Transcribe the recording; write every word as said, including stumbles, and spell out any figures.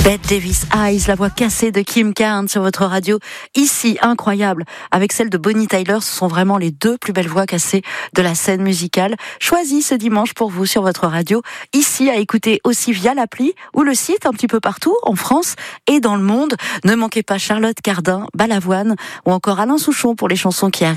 Bette Davis Eyes, la voix cassée de Kim Carnes sur votre radio. Ici, incroyable. Avec celle de Bonnie Tyler, ce sont vraiment les deux plus belles voix cassées de la scène musicale. Choisie ce dimanche pour vous sur votre radio. Ici, à écouter aussi via l'appli ou le site un petit peu partout, en France et dans le monde. Ne manquez pas Charlotte Cardin, Balavoine ou encore Alain Souchon pour les chansons qui arrivent.